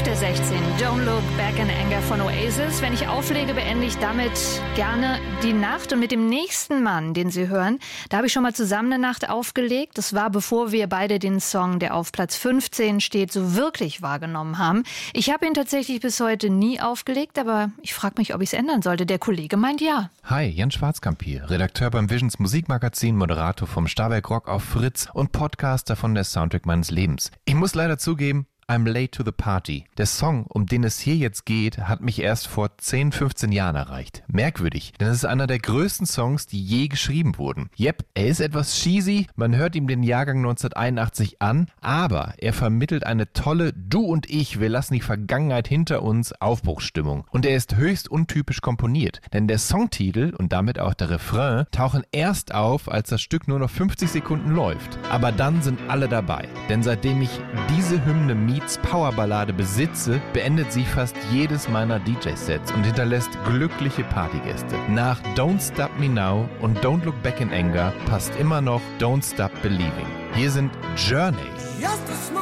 Auf der 16, Don't Look Back in Anger von Oasis. Wenn ich auflege, beende ich damit gerne die Nacht. Und mit dem nächsten Mann, den Sie hören, da habe ich schon mal zusammen eine Nacht aufgelegt. Das war, bevor wir beide den Song, der auf Platz 15 steht, so wirklich wahrgenommen haben. Ich habe ihn tatsächlich bis heute nie aufgelegt, aber ich frage mich, ob ich es ändern sollte. Der Kollege meint ja. Hi, Jens Schwarzkamp hier, Redakteur beim Visions Musikmagazin, Moderator vom Starwerk Rock auf Fritz und Podcaster von der Soundtrack meines Lebens. Ich muss leider zugeben, I'm late to the party. Der Song, um den es hier jetzt geht, hat mich erst vor 10, 15 Jahren erreicht. Merkwürdig, denn es ist einer der größten Songs, die je geschrieben wurden. Yep, er ist etwas cheesy, man hört ihm den Jahrgang 1981 an, aber er vermittelt eine tolle Du und ich, wir lassen die Vergangenheit hinter uns Aufbruchsstimmung. Und er ist höchst untypisch komponiert, denn der Songtitel und damit auch der Refrain tauchen erst auf, als das Stück nur noch 50 Sekunden läuft. Aber dann sind alle dabei, denn seitdem ich diese Hymne Meets Powerballade besitze, beendet sie fast jedes meiner DJ-Sets und hinterlässt glückliche Partygäste. Nach Don't Stop Me Now und Don't Look Back in Anger passt immer noch Don't Stop Believing. Hier sind Journey.